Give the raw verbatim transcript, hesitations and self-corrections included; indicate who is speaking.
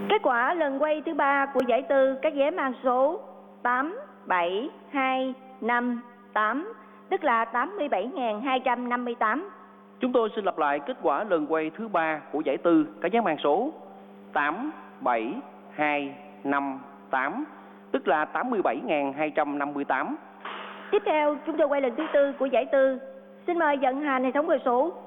Speaker 1: Kết quả lần quay thứ ba của giải tư các vé mang số tám bảy hai năm tám, tức là tám mươi bảy nghìn hai trăm năm mươi tám.
Speaker 2: Chúng tôi xin lặp lại kết quả lần quay thứ ba của giải tư các vé mang số tám bảy hai năm tám, tức là tám mươi bảy nghìn hai trăm năm mươi tám.
Speaker 1: Tiếp theo chúng tôi quay lần thứ tư của giải tư. Xin mời vận hành hệ thống cơ số.